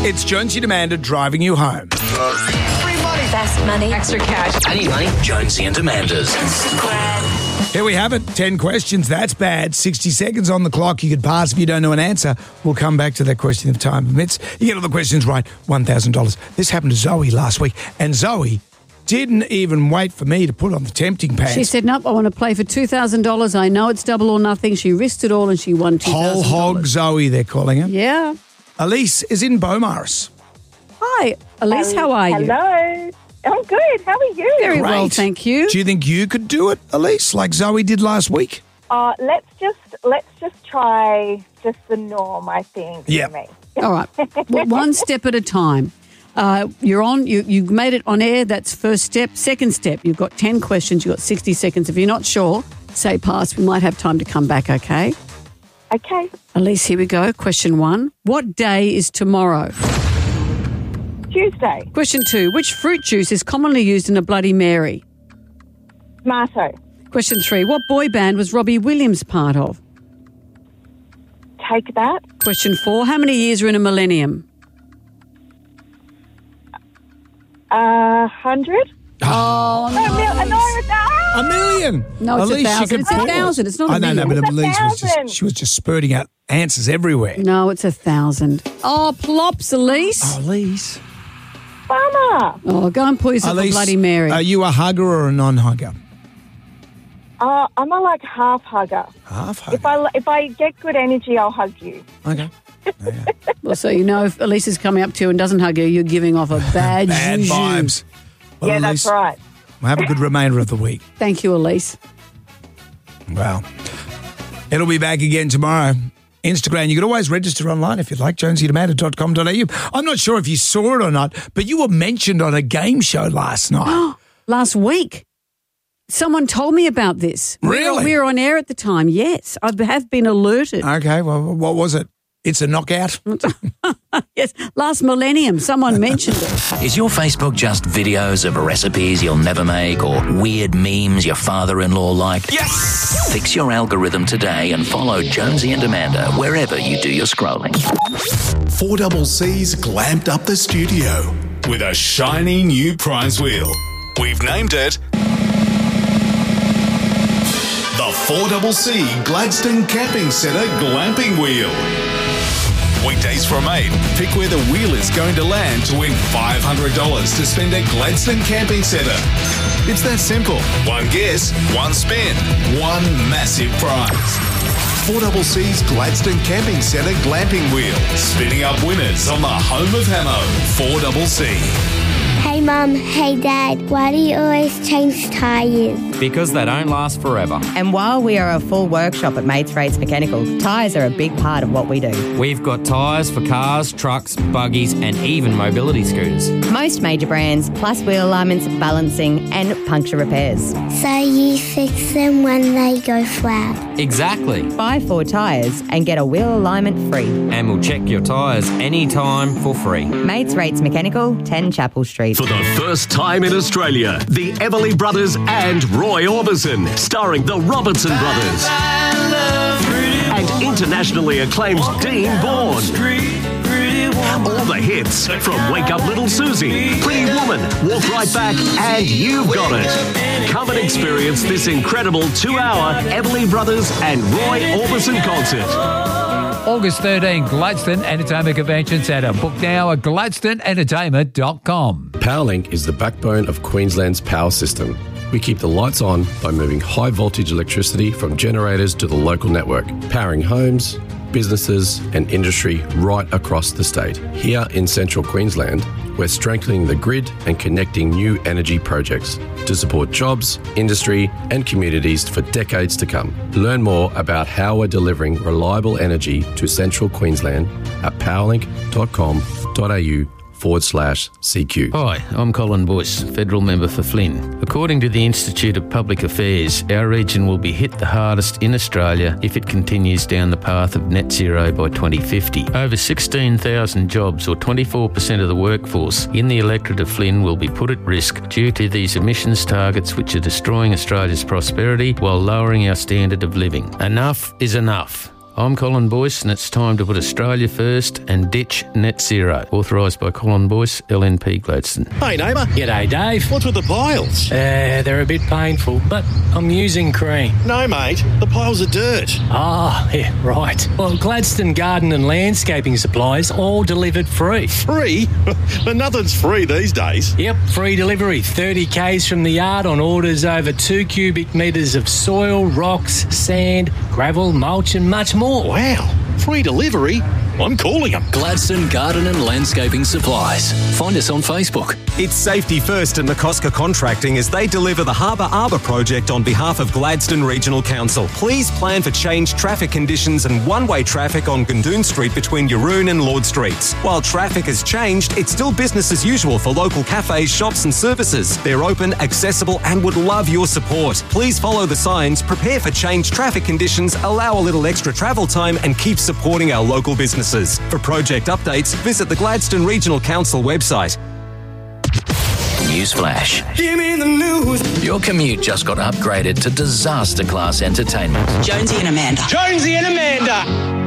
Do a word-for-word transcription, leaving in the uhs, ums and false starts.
It's Jonesy and Amanda driving you home. Free money. Best money. Extra cash. I need money. Jonesy and Amanda's. Here we have it. ten questions. That's bad. sixty seconds on the clock. You could pass if you don't know an answer. We'll come back to that question if time permits. You get all the questions right, one thousand dollars. This happened to Zoe last week. And Zoe didn't even wait for me to put on the tempting pants. She said, nope, I want to play for two thousand dollars. I know it's double or nothing. She risked it all and she won two thousand dollars. Whole hog Zoe, they're calling her. Yeah. Elise is in Beaumaris. Hi, Elise, Hello. how are you? Hello. I'm good. How are you? Very Great. well, thank you. Do you think you could do it, Elise, like Zoe did last week? Uh, let's just let's just try just the norm, I think. Yeah. For me. All right. Well, one step at a time. Uh, you're on. You you made it on air. That's first step. Second step. You've got ten questions. You've got sixty seconds. If you're not sure, say pass. We might have time to come back. Okay. Okay. Elise, here we go. Question one. What day is tomorrow? Tuesday. Question two. Which fruit juice is commonly used in a Bloody Mary? Tomato. Question three. What boy band was Robbie Williams part of? Take that. Question four. How many years are in a millennium? A hundred. Oh, No, mil- no, it's ah! A million. No, it's a Elise, you thousand. could It's a put- thousand. It's not a I know, no, million. but It's a Elise was thousand. just, she was just spurting out answers everywhere. No, it's a thousand. Oh, plops, Elise. Oh, Elise. Bummer. Oh, go and pull yourself a Elise, Bloody Mary. Are you a hugger or a non-hugger? Uh, I'm a like half hugger. Half hugger. If I if I get good energy, I'll hug you. Okay. Well, so you know if Elise is coming up to you and doesn't hug you, you're giving off a bad Bad juju. vibes. Well, yeah, Elise, that's right. well, have a good remainder of the week. Thank you, Elise. Wow. It'll be back again tomorrow. Instagram, you can always register online if you'd like, jonesy and amanda dot com dot a u. I'm not sure if you saw it or not, but you were mentioned on a game show last night. Last week, someone told me about this. We were- Really? We were on air at the time, yes. I have been alerted. Okay, well, what was it? It's a knockout? Yes, last millennium, someone mentioned it. Is your Facebook just videos of recipes you'll never make or weird memes your father-in-law liked? Yes! Fix your algorithm today and follow Jonesy and Amanda wherever you do your scrolling. four C C's glamped up the studio with a shiny new prize wheel. We've named it the four C C Gladstone Camping Centre Glamping Wheel. Weekdays from eight, pick where the wheel is going to land to win five hundred dollars to spend at Gladstone Camping Centre. It's that simple. One guess, one spin, one massive prize. four C C's Gladstone Camping Centre Glamping Wheel, spinning up winners on the home of Hamo, four C C. Hey Mum, hey Dad, why do you always change tyres? Because they don't last forever. And while we are a full workshop at Mates Rates Mechanical, tyres are a big part of what we do. We've got tyres for cars, trucks, buggies and even mobility scooters. Most major brands, plus wheel alignments, balancing and puncture repairs. So you fix them when they go flat. Exactly. Buy four tyres and get a wheel alignment free. And we'll check your tyres anytime for free. Mates Rates Mechanical, ten Chapel Street. For the first time in Australia, the Everly Brothers and Roy Orbison, starring the Robertson Brothers. And internationally acclaimed Dean Bourne. All the hits from Wake Up Little Susie, Pretty Woman, Walk Right Back, and You've Got It. Come and experience this incredible two-hour Everly Brothers and Roy Orbison concert. August thirteenth, Gladstone Entertainment Convention Centre. Book now at gladstone entertainment dot com. Powerlink is the backbone of Queensland's power system. We keep the lights on by moving high voltage electricity from generators to the local network, powering homes, businesses and industry right across the state. Here in central Queensland, we're strengthening the grid and connecting new energy projects to support jobs, industry and communities for decades to come. Learn more about how we're delivering reliable energy to central Queensland at powerlink dot com dot a u forward slash CQ. Hi, I'm Colin Bush, Federal Member for Flynn. According to the Institute of Public Affairs, our region will be hit the hardest in Australia if it continues down the path of net zero by twenty fifty. Over sixteen thousand jobs, or twenty-four percent of the workforce in the electorate of Flynn, will be put at risk due to these emissions targets which are destroying Australia's prosperity while lowering our standard of living. Enough is enough. I'm Colin Boyce, and it's time to put Australia first and ditch net zero. Authorised by Colin Boyce, L N P Gladstone. Hey, neighbour. G'day, Dave. What's with the piles? Uh, they're a bit painful, but I'm using cream. No, mate. The piles are dirt. Ah, oh, yeah, right. Well, Gladstone Garden and Landscaping Supplies all delivered free. Free? But nothing's free these days. Yep, free delivery. thirty kays from the yard on orders over two cubic metres of soil, rocks, sand, gravel, mulch and much more. Wow. Free delivery? I'm calling them. Gladstone Garden and Landscaping Supplies. Find us on Facebook. It's safety first in McCosker Contracting as they deliver the Harbour Arbour project on behalf of Gladstone Regional Council. Please plan for changed traffic conditions and one-way traffic on Gundoon Street between Yaroon and Lord Streets. While traffic has changed, it's still business as usual for local cafes, shops and services. They're open, accessible and would love your support. Please follow the signs, prepare for changed traffic conditions, allow a little extra travel time and keep supporting our local businesses. For project updates, visit the Gladstone Regional Council website. Newsflash. Give me the news. Your commute just got upgraded to disaster class entertainment. Jonesy and Amanda. Jonesy and Amanda.